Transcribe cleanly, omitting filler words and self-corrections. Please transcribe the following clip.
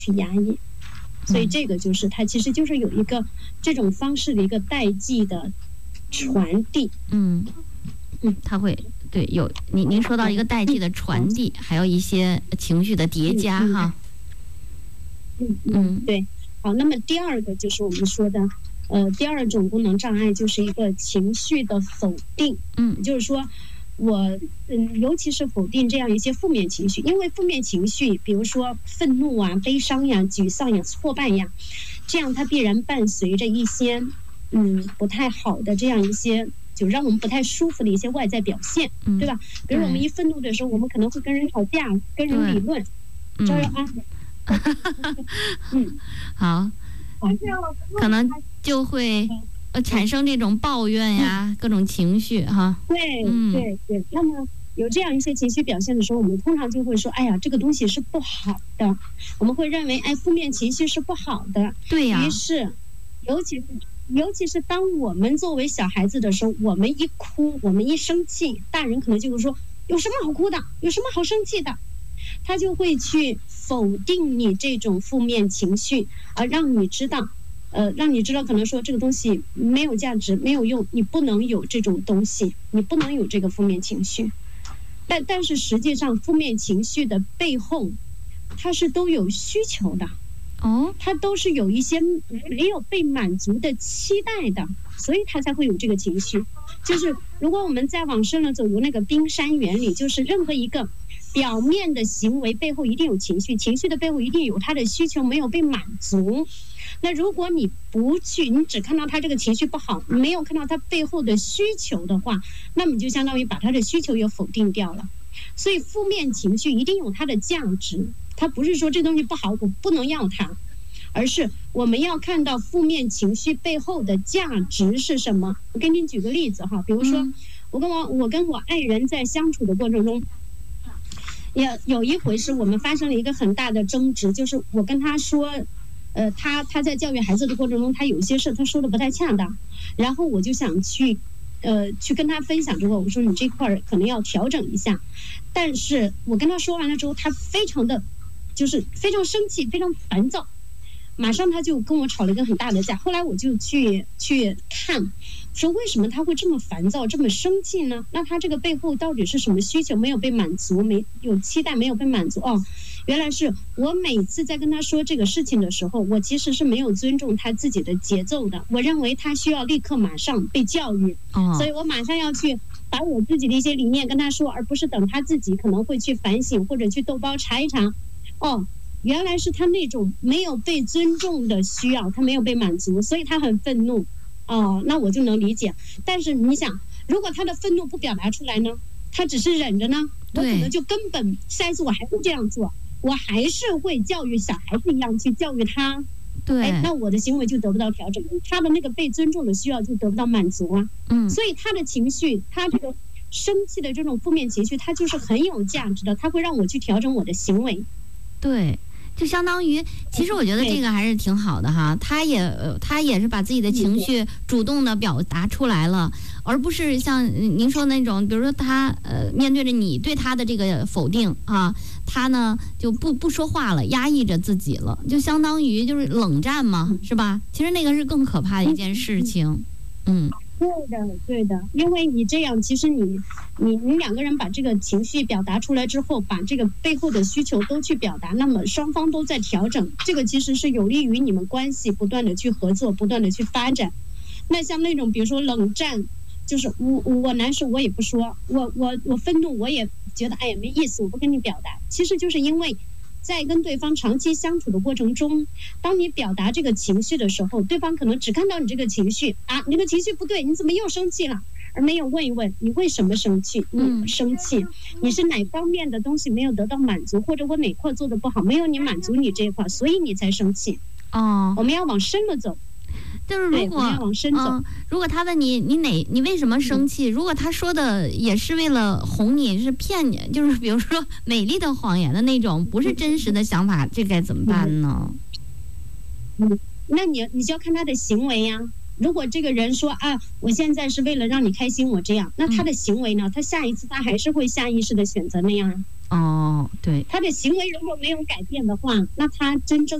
去压抑。所以这个就是它其实就是有一个这种方式的一个代际的传递。 它会对有您说到一个代际的传递，还有一些情绪的叠加哈。 对。好，那么第二个就是我们说的第二种功能障碍就是一个情绪的否定。就是说尤其是否定这样一些负面情绪，因为负面情绪比如说愤怒啊、悲伤呀、沮丧呀、挫败呀，这样它必然伴随着一些不太好的这样一些就让我们不太舒服的一些外在表现，对吧？比如我们一愤怒的时候，我们可能会跟人吵架，跟人理论，招摇啊。 好，可能就会产生这种抱怨呀，各种情绪哈。 对。那么有这样一些情绪表现的时候，我们通常就会说，哎呀，这个东西是不好的。我们会认为，负面情绪是不好的。 对呀。 于是，尤其是当我们作为小孩子的时候，我们一哭，我们一生气，大人可能就会说，有什么好哭的？有什么好生气的？他就会去否定你这种负面情绪，而让你知道可能说这个东西没有价值，没有用，你不能有这种东西，你不能有这个负面情绪。但是实际上，负面情绪的背后，它是都有需求的。它都是有一些没有被满足的期待的，所以它才会有这个情绪。就是如果我们再往深了走，有那个冰山原理，就是任何一个表面的行为背后一定有情绪，情绪的背后一定有它的需求没有被满足。那如果你只看到他这个情绪不好，没有看到他背后的需求的话，那么就相当于把他的需求也否定掉了。所以负面情绪一定有它的价值，它不是说这东西不好我不能要它，而是我们要看到负面情绪背后的价值是什么。我给你举个例子哈，比如说我跟我爱人在相处的过程中，有一回是我们发生了一个很大的争执，就是我跟他说他在教育孩子的过程中，他有一些事他说的不太恰当，然后我就想去跟他分享这个，我说你这块可能要调整一下。但是我跟他说完了之后，他非常生气，非常烦躁，马上他就跟我吵了一个很大的架。后来我就去看，说为什么他会这么烦躁，这么生气呢？那他这个背后到底是什么需求没有被满足，没有期待没有被满足？原来是我每次在跟他说这个事情的时候，我其实是没有尊重他自己的节奏的。我认为他需要立刻马上被教育，所以我马上要去把我自己的一些理念跟他说，而不是等他自己可能会去反省或者去豆包查一查。原来是他那种没有被尊重的需要，他没有被满足，所以他很愤怒。那我就能理解。但是你想，如果他的愤怒不表达出来呢，他只是忍着呢，我可能就根本下一次我还会这样做，我还是会教育小孩子一样去教育他。 对， 那我的行为就得不到调整，他的那个被尊重的需要就得不到满足啊。所以他的情绪，他这个生气的这种负面情绪，它就是很有价值的，它会让我去调整我的行为。 对。就相当于，其实我觉得这个还是挺好的哈。他也是把自己的情绪主动的表达出来了，而不是像您说的那种，比如说他面对着你对他的这个否定啊，他呢就不说话了，压抑着自己了，就相当于就是冷战嘛，是吧？其实那个是更可怕的一件事情。 对的，因为你这样，其实你两个人把这个情绪表达出来之后，把这个背后的需求都去表达，那么双方都在调整，这个其实是有利于你们关系不断的去合作，不断的去发展。那像那种比如说冷战，就是我难受我也不说，我愤怒我也觉得哎呀没意思，我不跟你表达，其实就是因为在跟对方长期相处的过程中，当你表达这个情绪的时候，对方可能只看到你这个情绪你这个情绪不对，你怎么又生气了，而没有问一问你为什么生气，生气你是哪方面的东西没有得到满足，或者我哪块做的不好没有你满足你这一块，所以你才生气。我们要往深了走。 就是如果他问你为什么生气，如果他说的也是为了哄你，是骗你，就是比如说美丽的谎言的那种，不是真实的想法，这该怎么办呢？ 那你就要看他的行为呀。如果这个人说我现在是为了让你开心，我这样，那他的行为呢？他下一次他还是会下意识的选择那样。 哦，对， 他的行为如果没有改变的话，那他真正